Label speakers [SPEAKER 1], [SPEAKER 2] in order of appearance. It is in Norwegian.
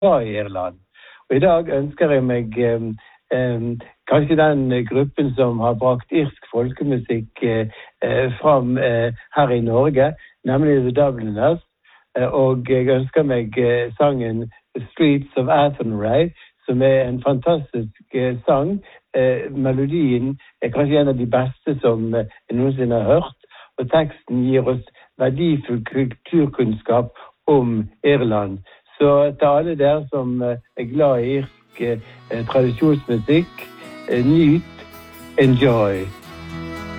[SPEAKER 1] fra Irland. Og I dag ønsker jeg meg kanskje den gruppen som har brakt irsk folkemusikk fram her I Norge, nemlig The Dubliners. Og jeg ønsker meg sangen Streets of Athenry, som en fantastisk sang. Melodien kanskje en av de beste som jeg noensinne har hørt, og teksten gir oss verdifull kulturkunnskap om Irland. Så til alle dere som glad I irsk tradisjonsmusikk, nyt, enjoy.